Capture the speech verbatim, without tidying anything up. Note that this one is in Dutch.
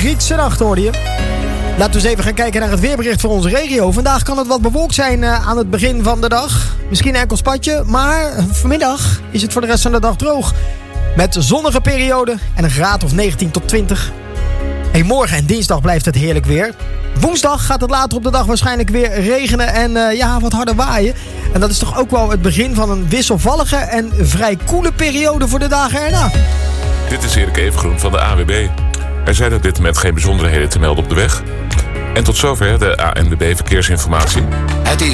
Griekse nacht, hoorde je. Laten we eens even gaan kijken naar het weerbericht voor onze regio. Vandaag kan het wat bewolkt zijn uh, aan het begin van de dag. Misschien een enkel spatje, maar vanmiddag is het voor de rest van de dag droog. Met zonnige perioden en een graad of negentien tot twintig. Hey, morgen en dinsdag blijft het heerlijk weer. Woensdag gaat het later op de dag waarschijnlijk weer regenen en uh, ja, wat harder waaien. En dat is toch ook wel het begin van een wisselvallige en vrij koele periode voor de dagen erna. Dit is Erik Evengroen van de A W B. Er zijn op dit moment geen bijzonderheden te melden op de weg. En tot zover de A N W B verkeersinformatie. Het is